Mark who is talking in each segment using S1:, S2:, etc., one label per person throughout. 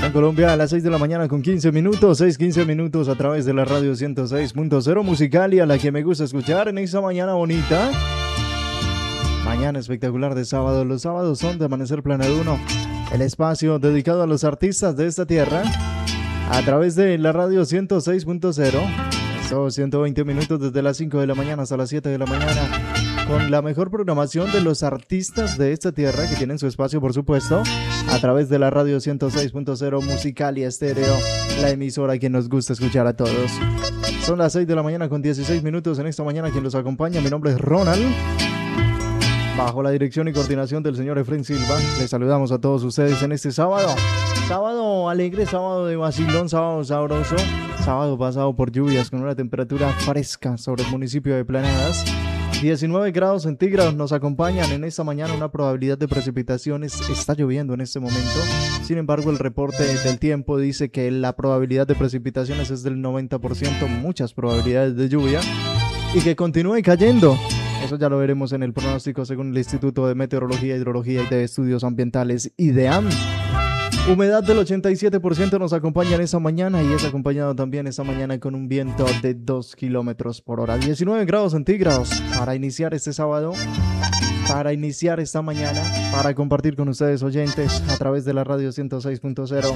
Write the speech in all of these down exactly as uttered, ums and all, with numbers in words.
S1: en Colombia a las seis de la mañana con quince minutos, seis quince minutos a través de la radio ciento seis punto cero Musicalia, la que me gusta escuchar en esta mañana bonita. Mañana espectacular de sábado. Los sábados son de Amanecer Planeduno, el espacio dedicado a los artistas de esta tierra a través de la radio ciento seis punto cero. Son ciento veinte minutos desde las cinco de la mañana hasta las siete de la mañana, con la mejor programación de los artistas de esta tierra que tienen su espacio, por supuesto, a través de la radio ciento seis punto cero Musicalia Estéreo, la emisora que nos gusta escuchar a todos. Son las seis de la mañana con dieciséis minutos en esta mañana. Quien los acompaña, mi nombre es Ronald, bajo la dirección y coordinación del señor Efraín Silva. Les saludamos a todos ustedes en este sábado. Sábado alegre, sábado de vacilón, sábado sabroso. Sábado pasado por lluvias con una temperatura fresca sobre el municipio de Planadas. diecinueve grados centígrados nos acompañan en esta mañana. Una probabilidad de precipitaciones. Está lloviendo en este momento. Sin embargo, el reporte del tiempo dice que la probabilidad de precipitaciones es del noventa por ciento. Muchas probabilidades de lluvia. Y que continúe cayendo. Eso ya lo veremos en el pronóstico según el Instituto de Meteorología, Hidrología y de Estudios Ambientales, IDEAM. Humedad del ochenta y siete por ciento nos acompaña en esta mañana y es acompañado también esta mañana con un viento de dos kilómetros por hora. diecinueve grados centígrados para iniciar este sábado, para iniciar esta mañana, para compartir con ustedes oyentes a través de la radio ciento seis punto cero.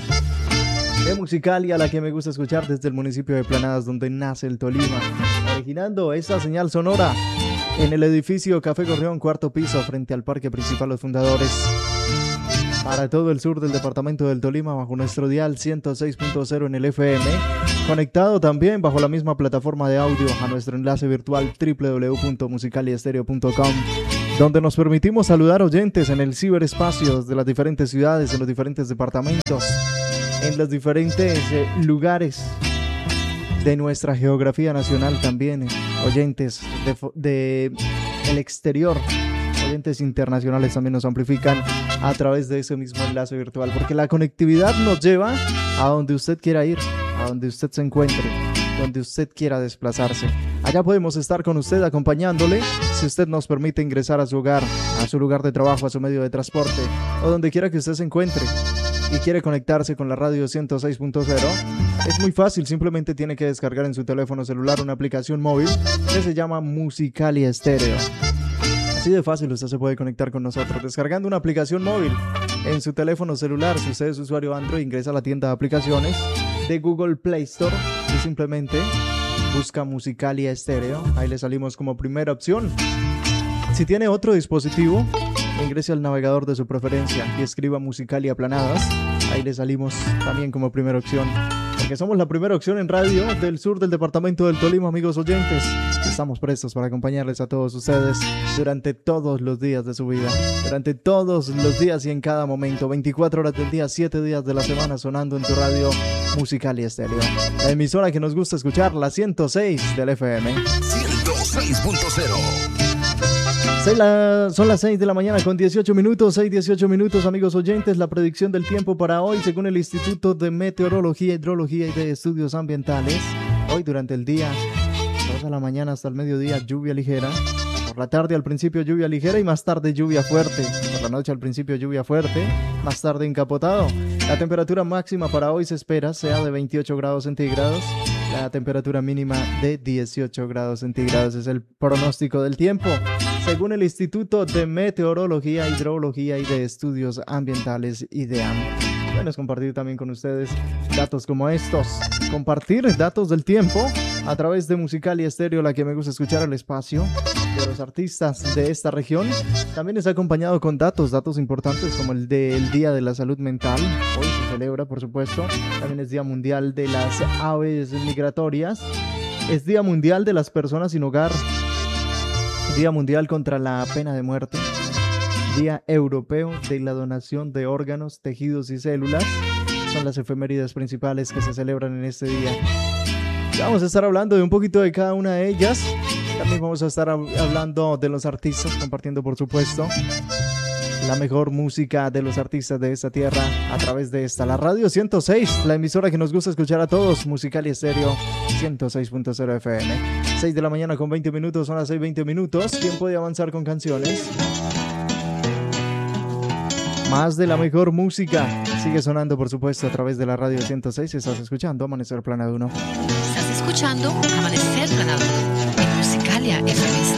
S1: De Musicalia, la que me gusta escuchar desde el municipio de Planadas, donde nace el Tolima, originando esta señal sonora en el edificio Café Gorrión, cuarto piso, frente al Parque Principal Los Fundadores. Para todo el sur del departamento del Tolima, bajo nuestro dial ciento seis punto cero en el F M, conectado también bajo la misma plataforma de audio a nuestro enlace virtual doble u doble u doble u punto musicaliaestereo punto com, donde nos permitimos saludar oyentes en el ciberespacio de las diferentes ciudades, en los diferentes departamentos, en los diferentes eh, lugares de nuestra geografía nacional también, eh, oyentes de, de el exterior, oyentes internacionales también nos amplifican a través de ese mismo enlace virtual, porque la conectividad nos lleva a donde usted quiera ir, a donde usted se encuentre, donde usted quiera desplazarse. Allá podemos estar con usted acompañándole, si usted nos permite ingresar a su hogar, a su lugar de trabajo, a su medio de transporte, o donde quiera que usted se encuentre y quiere conectarse con la radio ciento seis punto cero. Es muy fácil, simplemente tiene que descargar en su teléfono celular una aplicación móvil que se llama Musicalia Estéreo. Así de fácil usted se puede conectar con nosotros descargando una aplicación móvil en su teléfono celular. Si usted es usuario Android, ingresa a la tienda de aplicaciones de Google Play Store y simplemente busca Musicalia Estéreo. Ahí le salimos como primera opción. Si tiene otro dispositivo, ingrese al navegador de su preferencia y escriba Musicalia Planadas. Ahí le salimos también como primera opción, porque somos la primera opción en radio del sur del departamento del Tolima, amigos oyentes. Estamos prestos para acompañarles a todos ustedes durante todos los días de su vida, durante todos los días y en cada momento, veinticuatro horas del día, siete días de la semana, sonando en tu radio Musicalia Estéreo, la emisora que nos gusta escuchar, la ciento seis del F M.
S2: ciento seis punto cero.
S1: Son las seis de la mañana con dieciocho minutos, seis dieciocho minutos, amigos oyentes. La predicción del tiempo para hoy, según el Instituto de Meteorología, Hidrología y de Estudios Ambientales. Hoy durante el día, dos de la mañana hasta el mediodía, lluvia ligera. Por la tarde al principio lluvia ligera y más tarde lluvia fuerte. Por la noche al principio lluvia fuerte, más tarde encapotado. La temperatura máxima para hoy se espera sea de veintiocho grados centígrados. La temperatura mínima de dieciocho grados centígrados es el pronóstico del tiempo, según el Instituto de Meteorología, Hidrología y de Estudios Ambientales, IDEAM. Bueno, es compartir también con ustedes datos como estos. Compartir datos del tiempo a través de Musicalia Estéreo, la que me gusta escuchar, el espacio de los artistas de esta región. También está acompañado con datos, datos importantes como el del Día de la Salud Mental. Hoy se celebra, por supuesto. También es Día Mundial de las Aves Migratorias. Es Día Mundial de las Personas sin Hogar. Día Mundial contra la Pena de Muerte. Día Europeo de la Donación de Órganos, Tejidos y Células. Son las efemérides principales que se celebran en este día. Ya vamos a estar hablando de un poquito de cada una de ellas. También vamos a estar hablando de los artistas, compartiendo por supuesto la mejor música de los artistas de esta tierra a través de esta, la radio ciento seis, la emisora que nos gusta escuchar a todos, Musicalia Estéreo ciento seis punto cero F M. seis de la mañana con veinte minutos, son las seis veinte minutos, tiempo de avanzar con canciones. Más de la mejor música. Sigue sonando, por supuesto, a través de la radio ciento seis. Estás escuchando Amanecer Planado uno.
S3: Estás escuchando Amanecer Planado en Musicalia F M.